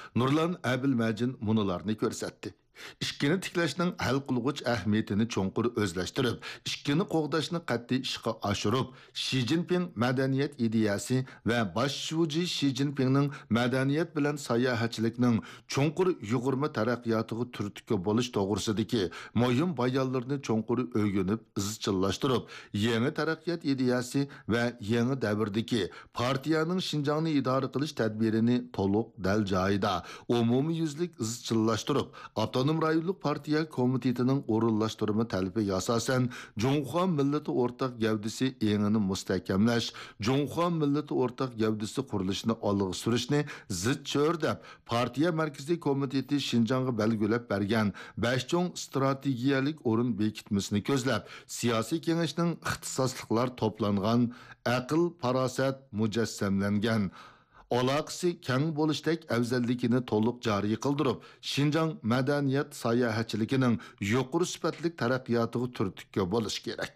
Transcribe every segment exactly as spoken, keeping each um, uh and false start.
Nurlan Abilmajin munularni ko'rsatdi. İşkini tiklashning hal qilg'uch ahamiyatini cho'nqur o'zlashtirib, ishkini qo'g'dashni qat'iy ishga oshirib, Xi Jinping madaniyat ideyasi va bosh shuji Xi Jinpingning madaniyat bilan sayohatchilikning cho'nqur yug'urma taraqqiyotiga turtki bo'lish to'g'risidagi muhim bayonlarni cho'nqur o'rganib, izchillashtirib, yangi taraqqiyot ideyasi va yangi davrdagi partiyaning Xinjiangni idora qilish tadbirini to'liq dal joyida umumyuzlik izchillashtirib, Avtonom rayonluq partiya komitetining o'rinlashtirma talabiga asosan Jonghua millati o'rtaq gavdasi engini mustahkamlash, Jonghua millati o'rtaq gavdasi qurilishini olg'a surishni zid cho'rdab, partiya markaziy komiteti Xinjiangga belgilab bergan besh cho'ng strategiyalik o'rin bekitmasini ko'zlab, siyosiy kengashning ixtisosliklar to'plangan aql, farosat mujassamlangan aloqasi keng bo'lishdek afzalligini to'liq joriy qildirib, Xinjiang madaniyat sayohatchiligining yuqori sifatli taraqqiyotiga turtki bo'lish kerak.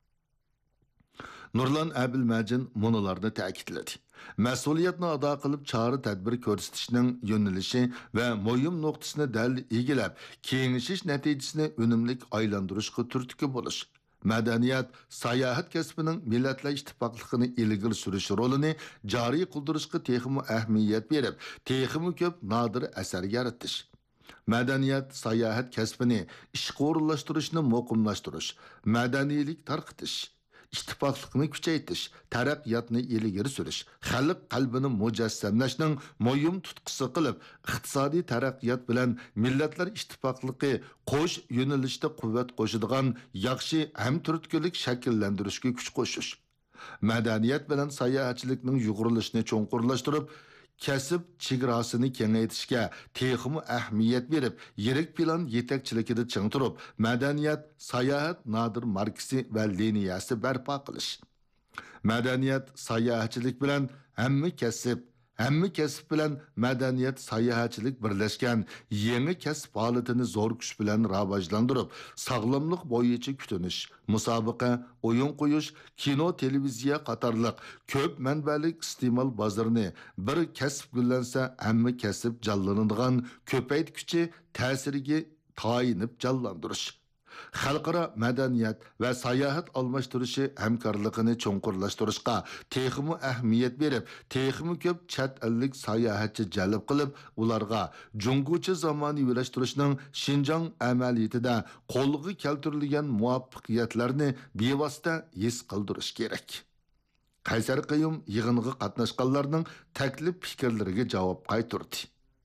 Nurlan Abilmajin munularni ta'kidladi. Mas'uliyatni ado qilib chora tadbir ko'rsatishning yo'nalishi va muhim nuqtasini dal egilab, kengashish natijasini unumli aylantirishga turtki bo'lish. Madaniyat, sayohat kasbining millatlar ittifoqligini ilgari surish rolini joriy qildirishga texmi ahamiyat berib, texmi ko'p nodir asar yaratish. Madaniyat, sayohat kasbini ishga o'rinlashtirishni muqimlashtirish, madaniylik tarqitish, ittifoqlikni kuchaytirish, taraqqiyotni ilgari surish, xalq qalbini mujassamlashning muhim tutqusi qilib, iqtisodiy taraqqiyot bilan millatlar ittifoqligi qo'sh yo'nalishda quvvat qo'shadigan yaxshi hamturtkilik shakllantirishga kuch qo'shish. Madaniyat bilan sayohatchilikning yugurilishini cho'nqurlashtirib, kasb chegarasini kengaytirishga texmi ahamiyat berib, yirik plan yetakchiligida ching turib, madaniyat, sayohat nodir markasi va liniyasi barpo qilish. Madaniyat, sayohatchilik bilan hamma kasb Hamma kasb bilan madaniyat sayohatchilik birlashgan yangi kasb holatini zo'r kuch bilan rivojlantirib, sog'lomlik bo'yicha kutinish, musobaqa, o'yin qo'yish, kino, televiziya qatorliq ko'p manbalik iste'mol bozorini bir kasb gullansa, hamma kasb jonlanadigan ko'paytkichi ta'siriga tayinib jonlantirish. Xalqaro madaniyat va sayohat almashtirishi hamkorligini cho'nqurlashtirishga texmi ahamiyat berib, texmi ko'p chet ellik sayohatchi jalb qilib, ularga junguchi zamonaviylashtirishning Xinjiang amaliyotida qo'lga keltirilgan muvaffaqiyatlarni bevosita his qildirish kerak. Qaysar Qayum yig'inga qatnashganlarning taklif fikrlariga javob qaytardi.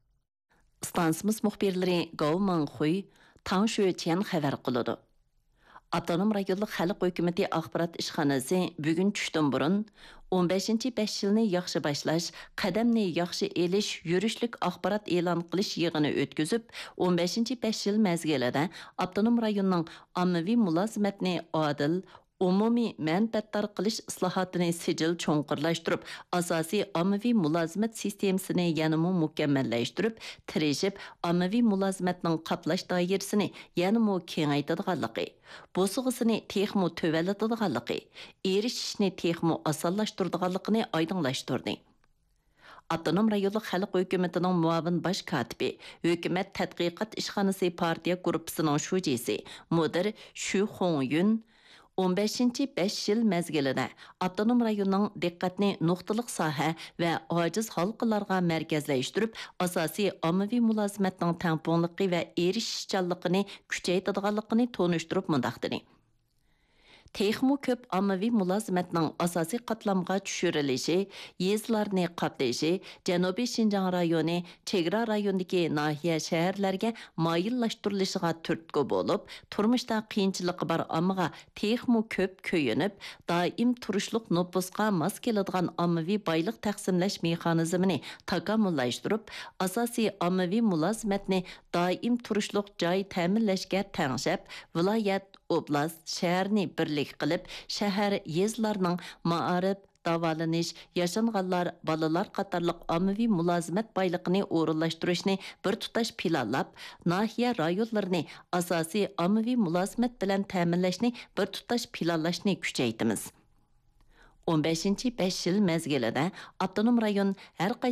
Stansimiz muxbirlari Gao Mangxuy Tang Shuqian xabar qiladi. Avtonom rayonluq xalq hukumati axborot ishxonasi bugun tushdan burun o'n beshinchi besh yilni yaxshi boshlash, qadamni yaxshi elish, yurishlik axborot e'lon qilish yig'ini o'tkazib, o'n beshinchi besh yil mazgilida avtonom rayonning ommaviy mulozimatni odil umumiy manfaatdor qilish islohotini sijil cho'nqurlashtirib, asosiy ommaviy mulozimat sistemasini yanada mukammallashtirib, tirishib, ommaviy mulozimatning qaplash doirasini yanada kengaytirganligi, bo'sig'isini texmo tövalatadiganligi, erishishni texmo osonlashtiradiganligini oydinlashtirdi. Avtonom rayonluq xalq hukumatining muavin bosh katibi, hukumat tadqiqot ishxonasi partiya guruhisining shujisi, mudir Shu Xongyun o'n beshinchi besh yil mazgilida avtonom rayonning diqqatni nuqtaliq soha va ojiz xalqlarga markazlashtirib, asosiy ommaviy mulozimatning tangpungligi va erishishchanligini kuchaytirganligini tonishtirib mundaqdini. Texmo ko'p ommaviy mulozimatning asosiy qatlamga tushirilishi, yezlarni qaplashi, Janubiy Xinjiang rayoni, chegara rayonidagi nahiya shaharlarga moyillashtirilishi turtki bo'lib, turmushda qiyinchiligi bor ommaga texmo ko'p ko'yinib, doim turishliq nopusga mos keladigan ommaviy boylik taqsimlash mexanizmini takomillashtirib, asosiy ommaviy mulozimatni doim turishliq joy ta'minlashga tangshab, viloyat oblast, shaharni birlik qilib, shahar yezlarning ma'arif, davolanish, yashanganlar, balalar qatorliq ommaviy mulozimat boyligini o'rinlashtirishni bir tutash planlab, nahiya rayonlarini asosiy ommaviy mulozimat bilan ta'minlashni bir tutash planlashni kuchaytiramiz. o'n beshinchi besh yil mazgilida avtonom rayon har